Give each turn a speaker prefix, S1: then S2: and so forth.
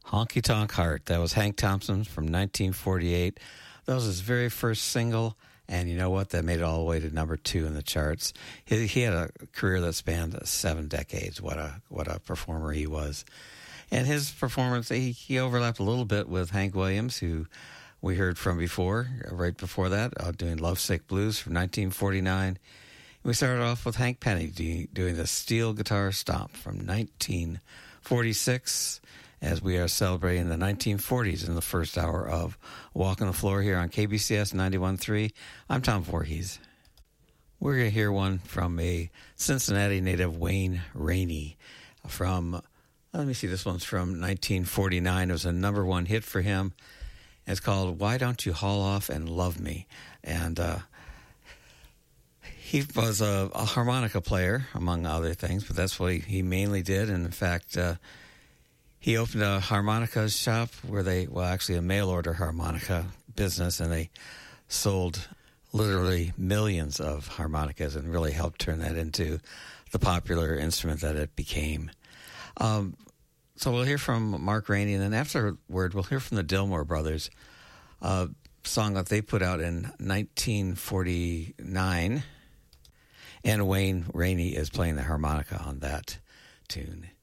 S1: Honky Tonk Heart. That was Hank Thompson from 1948. That was his very first single, and you know what? That made it all the way to number 2 in the charts. He had a career that spanned 7 decades. What a performer he was. And his performance, he overlapped a little bit with Hank Williams, who we heard from before, right before that, doing Lovesick Blues from 1949. We started off with Hank Penny doing the Steel Guitar Stomp from 1946, as we are celebrating the 1940s in the first hour of Walking the Floor here on KBCS 91.3. I'm Tom Voorhees. We're going to hear one from a Cincinnati native, Wayne Rainey, from, let me see, this one's from 1949. It was a number 1 hit for him. It's called Why Don't You Haul Off and Love Me? And he was a harmonica player, among other things, but that's what he mainly did. And in fact, he opened a harmonica shop where actually a mail-order harmonica business, and they sold literally millions of harmonicas and really helped turn that into the popular instrument that it became. So we'll hear from Mark Rainey, and then afterward we'll hear from the Dillmore Brothers, a song that they put out in 1949, and Wayne Rainey is playing the harmonica on that tune.